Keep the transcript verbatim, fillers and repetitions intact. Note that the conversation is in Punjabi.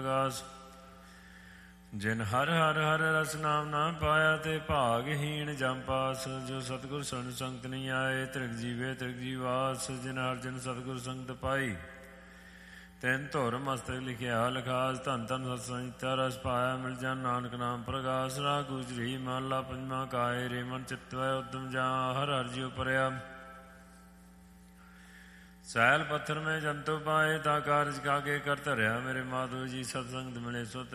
ਪ੍ਰਗਾਸ। ਜਿਨ ਹਰ ਹਰ ਹਰ ਰਸ ਨਾਮ ਨਾ ਪਾਇਆ ਤੇ ਭਾਗਹੀਣ ਜਮ ਪਾਸ। ਜੋ ਸਤਿਗੁਰ ਸਰਨ ਸੰਗਤ ਨਹੀਂ ਆਏ ਤ੍ਰਿਗ ਜੀਵੇ ਤ੍ਰਿਗ ਜੀਵਾਸ। ਜਿਨ ਅਰਜਨ ਸਤਿਗੁਰ ਸੰਗਤ ਪਾਈ ਤੈਨ ਧੁਰ ਮਸਤਕ ਲਿਖਿਆ ਲਿਖਾਸ। ਧੰਨ ਧੰਨ ਸਤ ਸੰਹਿਤਾ ਰਸ ਪਾਇਆ ਮਿਲ ਜਾਨ ਨਾਨਕ ਨਾਮ ਪ੍ਰਗਾਸ। ਰਾਗ ਗੁਜਰੀ ਮਹਲਾ ਪੰਜਵਾਂ। ਕਾਏ ਰੇ ਮਨ ਚਿਤਵੈ ਉਦਮ ਜਾ ਹਰ ਹਰ ਜਿਉ ਪਰਿਆ। ਸੈਲ ਪੱਥਰ ਮੈਂ ਜੰਤੂ ਪਾਏ ਤਾ ਕਾਰਜ ਕਾਗੇ ਕਰ ਧਰਿਆ। ਮੇਰੇ ਮਾਧੋ ਜੀ ਸਤਸੰਗਤ ਮਿਲੇ ਸੋ